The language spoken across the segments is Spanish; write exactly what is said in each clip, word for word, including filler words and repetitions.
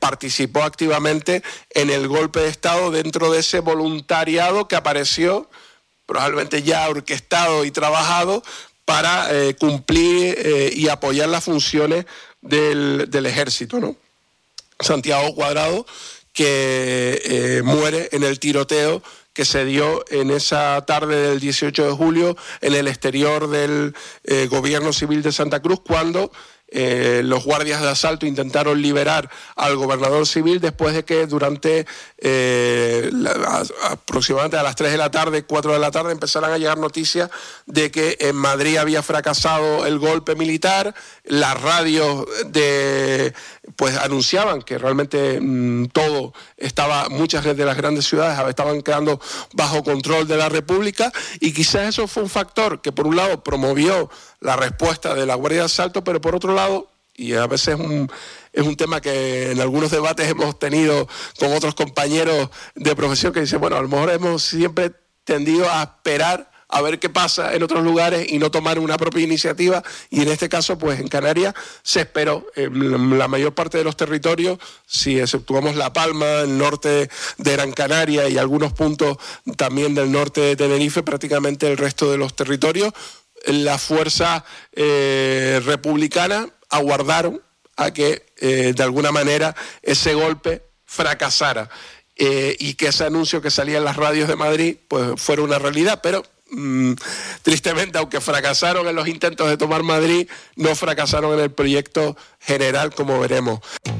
participó activamente en el golpe de Estado dentro de ese voluntariado que apareció, probablemente ya orquestado y trabajado, para eh, cumplir eh, y apoyar las funciones del, del ejército, ¿no? Santiago Cuadrado, que eh, muere en el tiroteo que se dio en esa tarde del dieciocho de julio en el exterior del eh, gobierno civil de Santa Cruz, cuando Eh, los guardias de asalto intentaron liberar al gobernador civil después de que durante eh, la, a, aproximadamente a las tres de la tarde, cuatro de la tarde, empezaran a llegar noticias de que en Madrid había fracasado el golpe militar. Las radios de pues anunciaban que realmente mmm, todo estaba, muchas de las grandes ciudades estaban quedando bajo control de la República, y quizás eso fue un factor que por un lado promovió la respuesta de la Guardia de Asalto, pero por otro lado, y a veces es un, es un tema que en algunos debates hemos tenido con otros compañeros de profesión, que dicen, bueno, a lo mejor hemos siempre tendido a esperar a ver qué pasa en otros lugares y no tomar una propia iniciativa, y en este caso, pues en Canarias se esperó. En la mayor parte de los territorios, si exceptuamos La Palma, el norte de Gran Canaria y algunos puntos también del norte de Tenerife, prácticamente el resto de los territorios, la fuerza eh, republicana aguardaron a que eh, de alguna manera ese golpe fracasara eh, y que ese anuncio que salía en las radios de Madrid pues fuera una realidad, pero mm, tristemente, aunque fracasaron en los intentos de tomar Madrid, no fracasaron en el proyecto general, como veremos.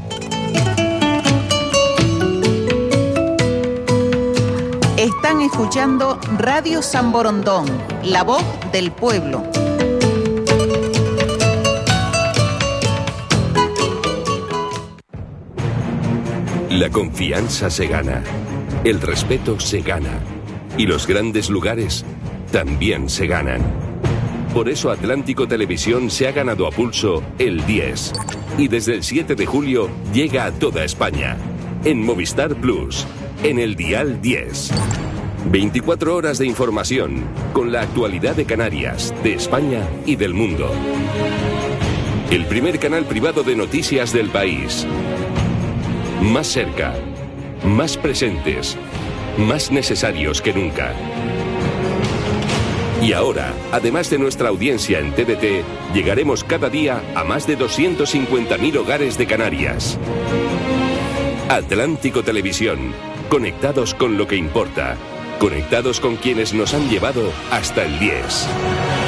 Están escuchando Radio San Borondón, la voz del pueblo. La confianza se gana, el respeto se gana, y los grandes lugares también se ganan. Por eso Atlántico Televisión se ha ganado a pulso el diez, y desde el siete de julio llega a toda España, en Movistar Plus, en el dial diez. veinticuatro horas de información, con la actualidad de Canarias, de España y del mundo. El primer canal privado de noticias del país. Más cerca, más presentes, más necesarios que nunca. Y ahora, además de nuestra audiencia en T D T, llegaremos cada día a más de doscientos cincuenta mil hogares de Canarias. Atlántico Televisión, conectados con lo que importa, conectados con quienes nos han llevado hasta el diez.